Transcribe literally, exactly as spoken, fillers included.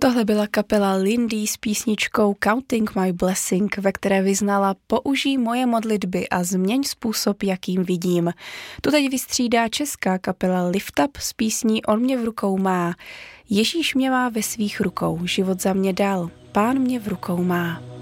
Tohle byla kapela Lindy s písničkou Counting My Blessing, ve které vyznala: použij moje modlitby a změň způsob, jakým vidím. Tu teď vystřídá česká kapela Lift Up s písní On mě v rukou má. Ježíš mě má ve svých rukou, život za mě dal, Pán mě v rukou má.